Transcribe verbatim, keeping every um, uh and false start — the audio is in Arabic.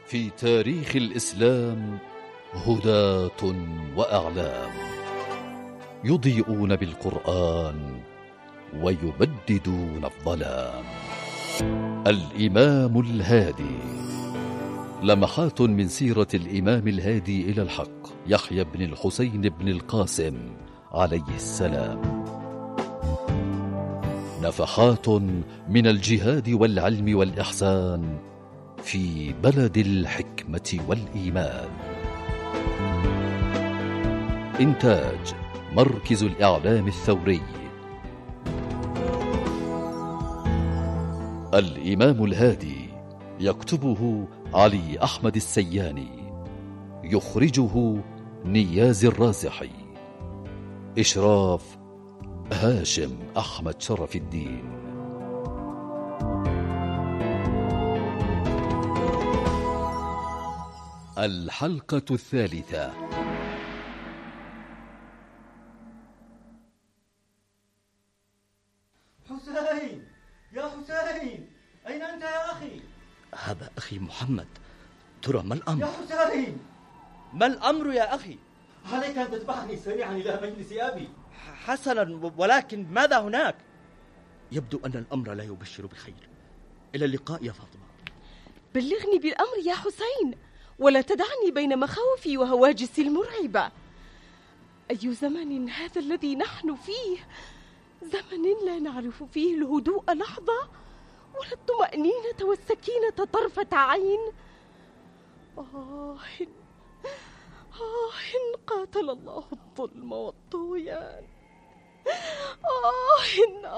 في تاريخ الإسلام هداة وأعلام، يضيئون بالقرآن ويبددون الظلام. الإمام الهادي، لمحات من سيرة الإمام الهادي إلى الحق يحيى بن الحسين بن القاسم عليه السلام. نفحات من الجهاد والعلم والإحسان في بلد الحكمة والإيمان. إنتاج مركز الإعلام الثوري. الإمام الهادي، يكتبه علي أحمد السياني، يخرجه نياز الرازحي، إشراف هاشم أحمد شرف الدين. الحلقة الثالثة. حسين، يا حسين، أين أنت يا أخي؟ هذا أخي محمد، ترى ما الأمر؟ يا حسين، ما الأمر يا أخي؟ عليك أن تتبعني سريعا إلى مجلس أبي. حسنا، ولكن ماذا هناك؟ يبدو أن الأمر لا يبشر بخير. إلى اللقاء يا فاطمة. بلغني بالأمر يا حسين، ولا تدعني بين مخاوفي وهواجسي المرعبة. أي زمن هذا الذي نحن فيه؟ زمن لا نعرف فيه الهدوء لحظة ولا الطمأنينة والسكينة طرفة عين. آه آه قاتل الله الظلم والطغيان. آه